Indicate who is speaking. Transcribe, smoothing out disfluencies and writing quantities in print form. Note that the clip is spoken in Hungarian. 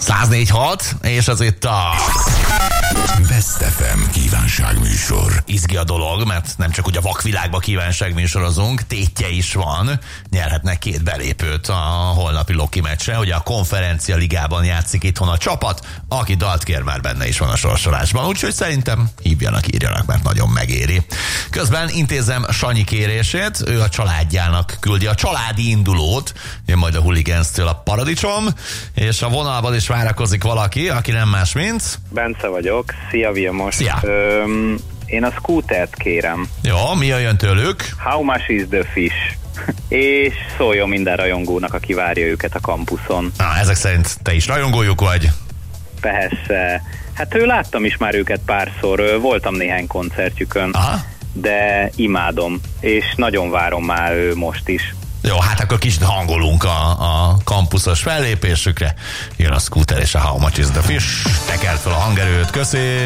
Speaker 1: 104.6, és az itt a
Speaker 2: Best FM kívánságműsor.
Speaker 1: izgi a dolog, mert nem csak ugye a vakvilágba kívánságműsorozunk, tétje is van. Nyerhetnek 2 belépőt a holnapi Loki meccsre. Ugye a Konferencia Ligában játszik itthon a csapat, aki dalt kér, már benne is van a sorsolásban. Úgyhogy szerintem hívjanak, írjanak, mert nagyon megéri. Közben intézem Sanyi kérését, ő a családjának küldi a családi indulót, jön majd a Hooligans-től a Paradicsom, és a vonalban is várakozik valaki, aki nem más, mint...
Speaker 3: Bence vagyok, szia Vilmos.
Speaker 1: Szia.
Speaker 3: Én a scootert kérem.
Speaker 1: Jó, mi jön tőlük?
Speaker 3: How much is the fish? És szóljon minden rajongónak, aki várja őket a kampuszon.
Speaker 1: Na, ezek szerint te is rajongójuk vagy?
Speaker 3: Persze. Hát láttam is már őket párszor, voltam néhány koncertjükön.
Speaker 1: Aha.
Speaker 3: De imádom, és nagyon várom már most is.
Speaker 1: Jó, hát akkor kicsit hangolunk a kampuszos fellépésükre. Jön a Scooter és a How much is the fish. Tekert fel a hangerőt, köszi!